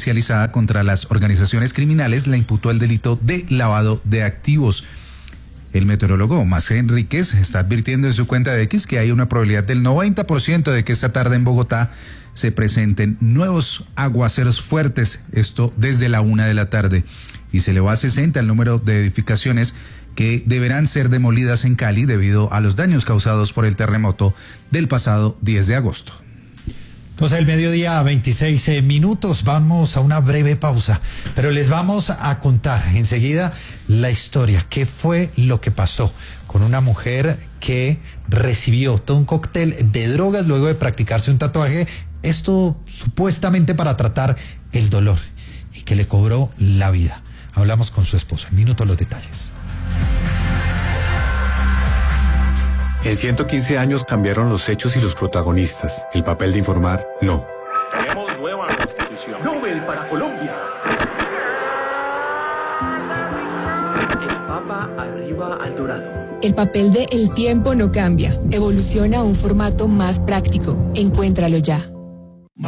Especializada contra las Organizaciones Criminales le imputó el delito de lavado de activos. El meteorólogo Macé Enríquez está advirtiendo en su cuenta de X que hay una probabilidad del 90% de que esta tarde en Bogotá se presenten nuevos aguaceros fuertes, esto desde la 1 de la tarde, y se elevó a 60 el número de edificaciones que deberán ser demolidas en Cali debido a los daños causados por el terremoto del pasado 10 de agosto. Entonces, el mediodía, 26 minutos, vamos a una breve pausa, pero les vamos a contar enseguida la historia, qué fue lo que pasó con una mujer que recibió todo un cóctel de drogas luego de practicarse un tatuaje, esto supuestamente para tratar el dolor, y que le cobró la vida. Hablamos con su esposa, en minutos los detalles. En 115 años cambiaron los hechos y los protagonistas. El papel de informar, no. Tenemos nueva constitución. Nobel para Colombia. El Papa arriba al Dorado. El papel de El tiempo no cambia. Evoluciona a un formato más práctico. Encuéntralo ya.